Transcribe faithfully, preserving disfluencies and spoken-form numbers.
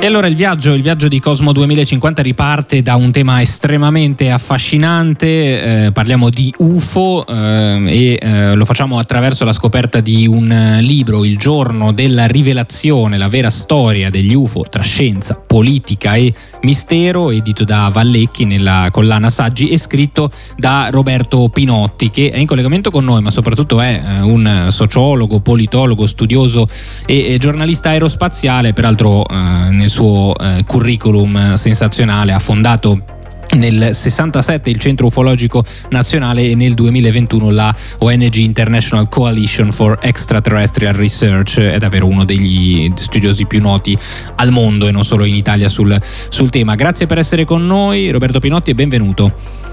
E allora il viaggio, il viaggio di Cosmo duemilacinquanta riparte da un tema estremamente affascinante, eh, parliamo di U F O eh, e eh, lo facciamo attraverso la scoperta di un libro, Il giorno della rivelazione, la vera storia degli U F O tra scienza, politica e mistero, edito da Vallecchi nella collana Saggi e scritto da Roberto Pinotti, che è in collegamento con noi, ma soprattutto è eh, un sociologo, politologo, studioso e, e giornalista aerospaziale. Peraltro eh, nel suo eh, curriculum sensazionale ha fondato nel sessantasette il Centro Ufologico Nazionale e nel duemilaventuno la O N G International Coalition for Extraterrestrial Research. È davvero uno degli studiosi più noti al mondo e non solo in Italia sul, sul tema. Grazie per essere con noi Roberto Pinotti e benvenuto.